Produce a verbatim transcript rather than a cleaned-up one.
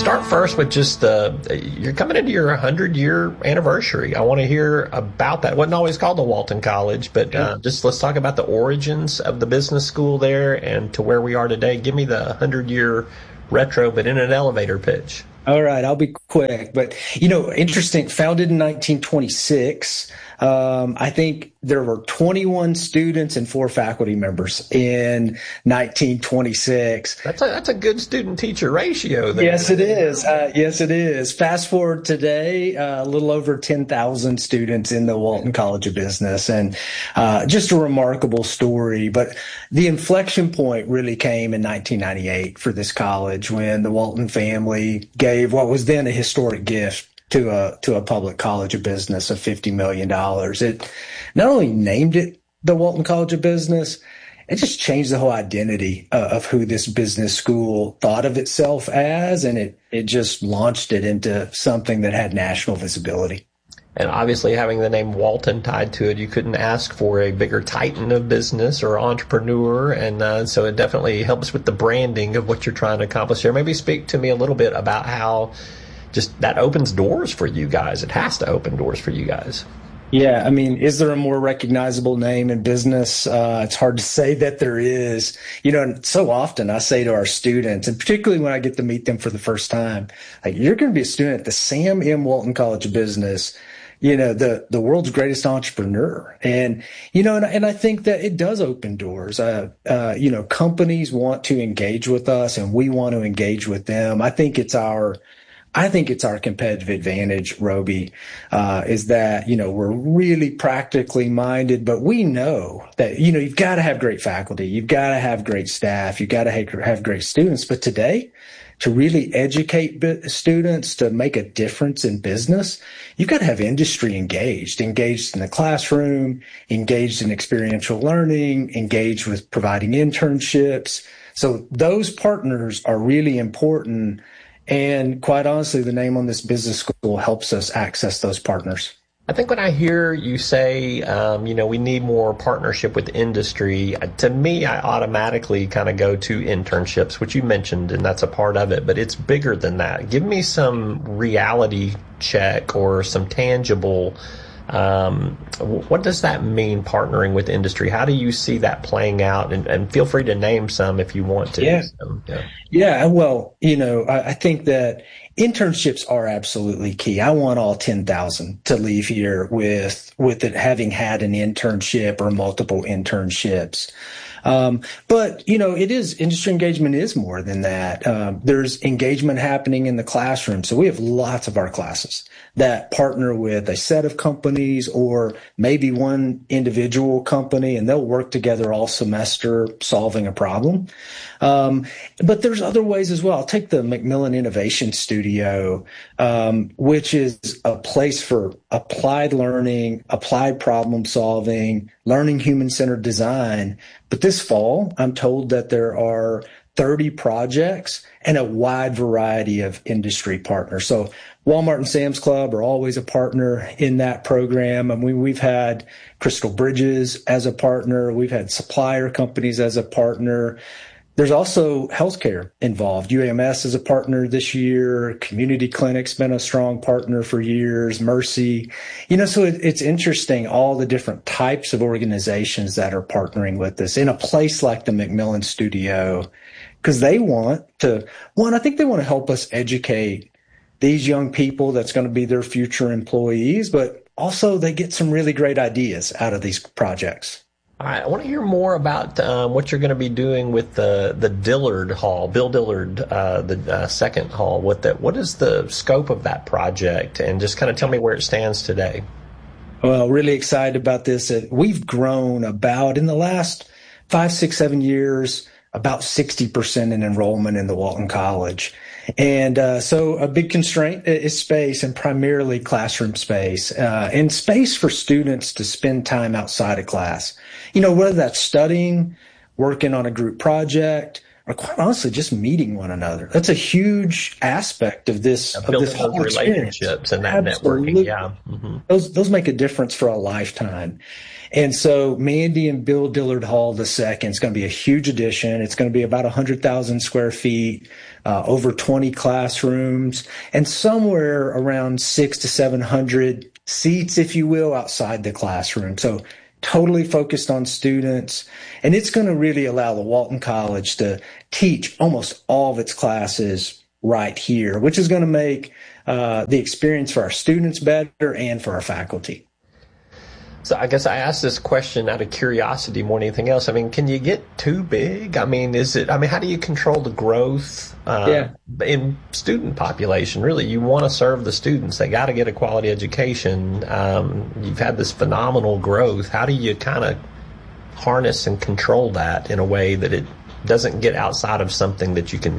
start first with just the, you're coming into your one hundred year anniversary. I want to hear about that. It wasn't always called the Walton College, but uh, just let's talk about the origins of the business school there and to where we are today. Give me the one hundred year retro, but in an elevator pitch. All right, I'll be quick. But, you know, interesting, founded in nineteen twenty-six. Um, I think there were twenty-one students and four faculty members in nineteen twenty-six. That's a, that's a good student-teacher ratio there. Yes, it is. Uh, yes, it is. Fast forward today, uh, a little over ten thousand students in the Walton College of Business, and uh, just a remarkable story. But the inflection point really came in nineteen ninety-eight for this college when the Walton family gave what was then a historic gift to a to a public college of business of fifty million dollars. It not only named it the Walton College of Business, it just changed the whole identity uh, of who this business school thought of itself as, and it it just launched it into something that had national visibility. And obviously having the name Walton tied to it, you couldn't ask for a bigger titan of business or entrepreneur. And uh, so it definitely helps with the branding of what you're trying to accomplish here. Maybe speak to me a little bit about how just that opens doors for you guys. It has to open doors for you guys. Yeah, I mean, is there a more recognizable name in business? Uh, it's hard to say that there is. You know, and so often I say to our students, and particularly when I get to meet them for the first time, like, you're going to be a student at the Sam M. Walton College of Business, you know, the, the world's greatest entrepreneur. And, you know, and, and I think that it does open doors. Uh, uh, you know, companies want to engage with us and we want to engage with them. I think it's our, I think it's our competitive advantage, Roby, uh, is that, you know, we're really practically minded, but we know that, you know, you've got to have great faculty. You've got to have great staff. You've got to have, have great students. But today, to really educate students to make a difference in business, you've got to have industry engaged, engaged in the classroom, engaged in experiential learning, engaged with providing internships. So those partners are really important. And quite honestly, the name on this business school helps us access those partners. I think when I hear you say, um, you know, we need more partnership with industry, to me, I automatically kind of go to internships, which you mentioned, and that's a part of it, but it's bigger than that. Give me some reality check or some tangible, um, what does that mean, partnering with industry? How do you see that playing out? And, and feel free to name some if you want to. Yeah. So, yeah. yeah. Well, you know, I, I think that internships are absolutely key. I want all ten thousand to leave here with, with it having had an internship or multiple internships. Um, but, you know, it is, industry engagement is more than that. Um, there's engagement happening in the classroom. So we have lots of our classes that partner with a set of companies or maybe one individual company, and they'll work together all semester solving a problem. Um, but there's other ways as well. I'll take the Macmillan Innovation Studio, um, which is a place for applied learning, applied problem solving, learning human-centered design. But this fall, I'm told that there are thirty projects and a wide variety of industry partners. So Walmart and Sam's Club are always a partner in that program. I mean, we've had Crystal Bridges as a partner. We've had supplier companies as a partner. There's also healthcare involved. U A M S is a partner this year. Community Clinic's been a strong partner for years. Mercy. You know, so it, it's interesting, all the different types of organizations that are partnering with us in a place like the Macmillan Studio, because they want to, one, I think they want to help us educate these young people that's going to be their future employees, but also they get some really great ideas out of these projects. All right, I want to hear more about um, what you're going to be doing with the the Dillard Hall, Bill Dillard, uh, the uh, second hall. What that? What is the scope of that project? And just kind of tell me where it stands today. Well, really excited about this. We've grown about, in the last five, six, seven years, about sixty percent in enrollment in the Walton College. And uh, so a big constraint is space, and primarily classroom space, uh, and space for students to spend time outside of class. You know, whether that's studying, working on a group project, or quite honestly, just meeting one another. That's a huge aspect of this, Yeah, of this whole those experience. relationships and that Absolutely. networking. Yeah. Mm-hmm. Those, those make a difference for a lifetime. And so Mandy and Bill Dillard Hall the second is going to be a huge addition. It's going to be about one hundred thousand square feet, uh, over twenty classrooms, and somewhere around six to seven hundred seats, if you will, outside the classroom. So totally focused on students. And it's going to really allow the Walton College to teach almost all of its classes right here, which is going to make uh, the experience for our students better and for our faculty. So I guess I asked this question out of curiosity more than anything else. I mean, can you get too big? I mean, is it, I mean, how do you control the growth uh, yeah. in student population? Really, you want to serve the students. They got to get a quality education. Um, you've had this phenomenal growth. How do you kind of harness and control that in a way that it doesn't get outside of something that you can